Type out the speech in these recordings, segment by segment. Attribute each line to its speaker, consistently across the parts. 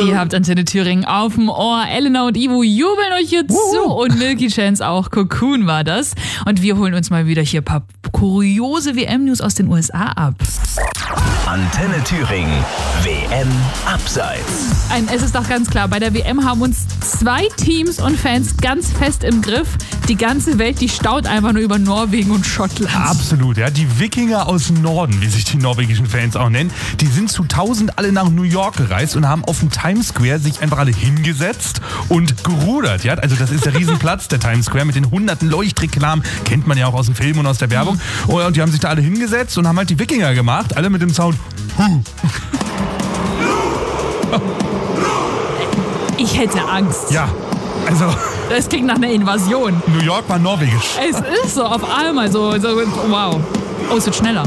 Speaker 1: Ihr habt Antenne Thüringen auf dem Ohr. Elena und Ivo jubeln euch hier zu und Milky Chance auch. Cocoon war das. Und wir holen uns mal wieder hier ein paar kuriose WM-News aus den USA ab.
Speaker 2: Antenne Thüringen, WM Abseits.
Speaker 1: Es ist doch ganz klar, bei der WM haben uns 2 Teams und Fans ganz fest im Griff. Die ganze Welt, die staut einfach nur über Norwegen und Schottland.
Speaker 3: Absolut, ja. Die Wikinger aus dem Norden, wie sich die norwegischen Fans auch nennen, die sind zu 1000 alle nach New York gereist und haben auf dem Times Square sich einfach alle hingesetzt und gerudert. Ja? Also das ist der Riesenplatz, der Times Square, mit den hunderten Leuchtreklamen. Kennt man ja auch aus dem Film und aus der Werbung. Und die haben sich da alle hingesetzt und haben halt die Wikinger gemacht. Alle mit dem Sound.
Speaker 1: Ich hätte Angst.
Speaker 3: Ja, also...
Speaker 1: Das klingt nach einer Invasion.
Speaker 3: New York war norwegisch.
Speaker 1: Es ist so, auf einmal so wow. Oh, es wird schneller.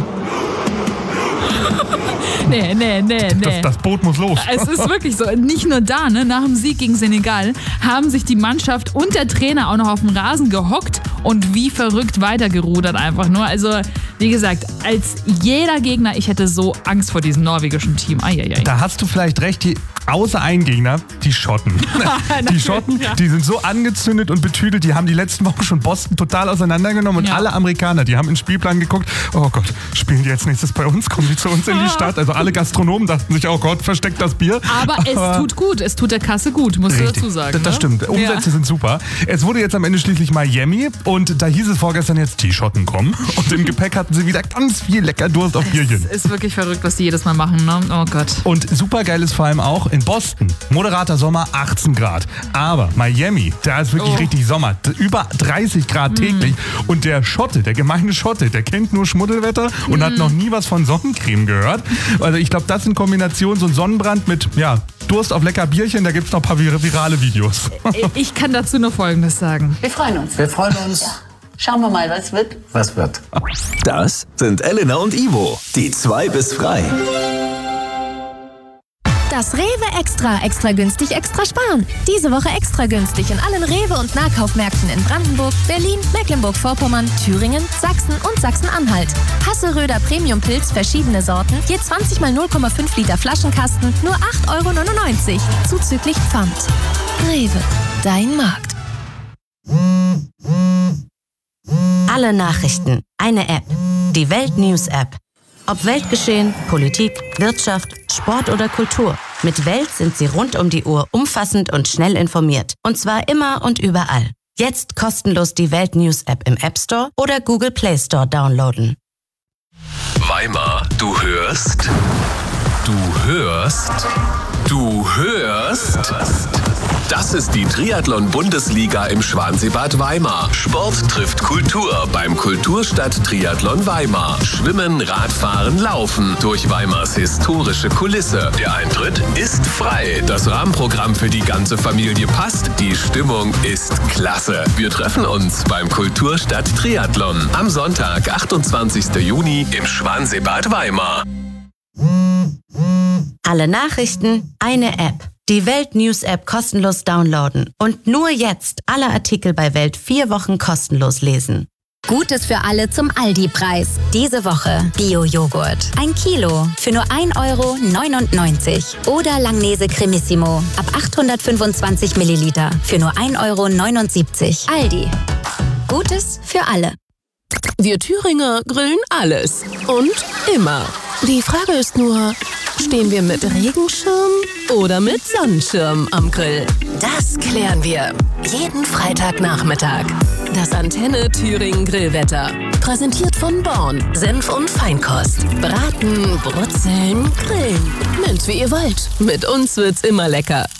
Speaker 1: Nee.
Speaker 3: Das Boot muss los.
Speaker 1: Es ist wirklich so. Nicht nur da, ne? Nach dem Sieg gegen Senegal haben sich die Mannschaft und der Trainer auch noch auf dem Rasen gehockt und wie verrückt weitergerudert einfach nur. Also, wie gesagt, als jeder Gegner, ich hätte so Angst vor diesem norwegischen Team. Eieiei.
Speaker 3: Da hast du vielleicht recht, außer ein Gegner, die Schotten. Die Schotten, die sind so angezündet und betüdelt, die haben die letzten Wochen schon Boston total auseinandergenommen und alle Amerikaner, die haben in den Spielplan geguckt, oh Gott, spielen die jetzt nächstes bei uns, kommen die zu uns in die Stadt? Also alle Gastronomen dachten sich, oh Gott, versteckt das Bier.
Speaker 1: Aber es tut gut, es tut der Kasse gut, musst du dazu sagen.
Speaker 3: Das stimmt, Umsätze sind super. Es wurde jetzt am Ende schließlich Miami und da hieß es vorgestern jetzt, die Schotten kommen und im Gepäck hatten sie wieder ganz viel lecker Durst auf Bierchen.
Speaker 1: Es ist wirklich verrückt, was die jedes Mal machen, ne? Oh Gott.
Speaker 3: Und super geil ist vor allem auch in Boston, moderater Sommer, 18 Grad. Aber Miami, da ist wirklich richtig Sommer, über 30 Grad täglich. Und der Schotte, der gemeine Schotte, der kennt nur Schmuddelwetter und hat noch nie was von Sonnencreme gehört. Also ich glaube, das in Kombination, so ein Sonnenbrand mit, Durst auf lecker Bierchen, da gibt es noch ein paar virale Videos.
Speaker 1: Ich kann dazu nur Folgendes sagen.
Speaker 4: Wir freuen uns.
Speaker 5: Ja.
Speaker 4: Schauen wir mal, was wird.
Speaker 5: Was wird?
Speaker 2: Das sind Elena und Ivo, die 2 bis frei.
Speaker 6: Das Rewe extra günstig, extra sparen. Diese Woche extra günstig in allen Rewe- und Nahkaufmärkten in Brandenburg, Berlin, Mecklenburg-Vorpommern, Thüringen, Sachsen und Sachsen-Anhalt. Hasselröder Premium-Pilz, verschiedene Sorten, je 20 mal 0,5 Liter Flaschenkasten, nur 8,99 €, zuzüglich Pfand. Rewe, dein Markt.
Speaker 7: Alle Nachrichten, eine App. Die Welt News App. Ob Weltgeschehen, Politik, Wirtschaft, Sport oder Kultur. Mit Welt sind Sie rund um die Uhr umfassend und schnell informiert. Und zwar immer und überall. Jetzt kostenlos die Welt News App im App Store oder Google Play Store downloaden.
Speaker 2: Weimar, du hörst. Das ist die Triathlon-Bundesliga im Schwanseebad Weimar. Sport trifft Kultur beim Kulturstadt Triathlon Weimar. Schwimmen, Radfahren, Laufen durch Weimars historische Kulisse. Der Eintritt ist frei. Das Rahmenprogramm für die ganze Familie passt. Die Stimmung ist klasse. Wir treffen uns beim Kulturstadt Triathlon am Sonntag, 28. Juni im Schwanseebad Weimar.
Speaker 7: Alle Nachrichten, eine App. Die Welt News App kostenlos downloaden. Und nur jetzt alle Artikel bei Welt 4 Wochen kostenlos lesen.
Speaker 6: Gutes für alle zum Aldi-Preis. Diese Woche Bio-Joghurt. 1 Kilo für nur 1,99 € Oder Langnese Cremissimo ab 825 Milliliter für nur 1,79 €. Aldi. Gutes für alle.
Speaker 8: Wir Thüringer grillen alles. Und immer. Die Frage ist nur, stehen wir mit Regenschirm oder mit Sonnenschirm am Grill? Das klären wir jeden Freitagnachmittag. Das Antenne Thüringen Grillwetter. Präsentiert von Born. Senf und Feinkost. Braten, brutzeln, grillen. Nennt wie ihr wollt. Mit uns wird's immer lecker.